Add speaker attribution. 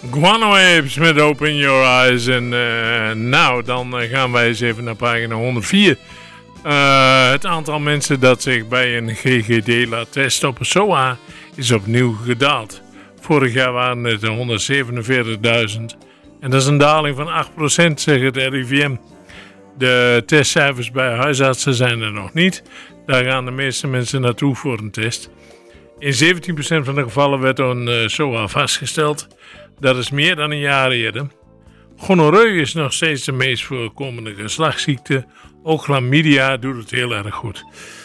Speaker 1: Guano Apes met Open Your Eyes. En nou, dan gaan wij eens even naar pagina 104. Het aantal mensen dat zich bij een GGD laat testen op een SOA is opnieuw gedaald. Vorig jaar waren het 147.000. En dat is een daling van 8%, zegt het RIVM. De testcijfers bij huisartsen zijn er nog niet. Daar gaan de meeste mensen naartoe voor een test. In 17% van de gevallen werd een SOA vastgesteld. Dat is meer dan een jaar eerder. Gonoreu is nog steeds de meest voorkomende geslachtsziekte. Ook chlamydia doet het heel erg goed.